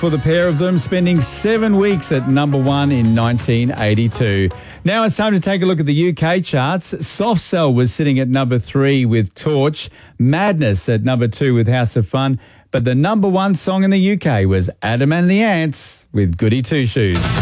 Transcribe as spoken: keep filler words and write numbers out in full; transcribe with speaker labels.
Speaker 1: for the pair of them, spending seven weeks at number one in nineteen eighty-two. Now it's time to take a look at the U K charts. Soft Cell was sitting at number three with Torch, Madness at number two with House of Fun, but the number one song in the U K was Adam and the Ants with Goody Two Shoes.